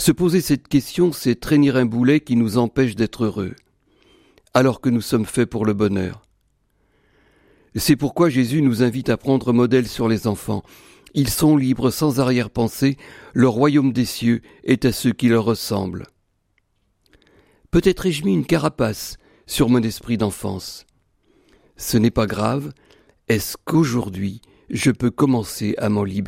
Se poser cette question, c'est traîner un boulet qui nous empêche d'être heureux, alors que nous sommes faits pour le bonheur. C'est pourquoi Jésus nous invite à prendre modèle sur les enfants. Ils sont libres sans arrière-pensée, le royaume des cieux est à ceux qui leur ressemblent. Peut-être ai-je mis une carapace sur mon esprit d'enfance. Ce n'est pas grave, est-ce qu'aujourd'hui je peux commencer à m'en libérer ?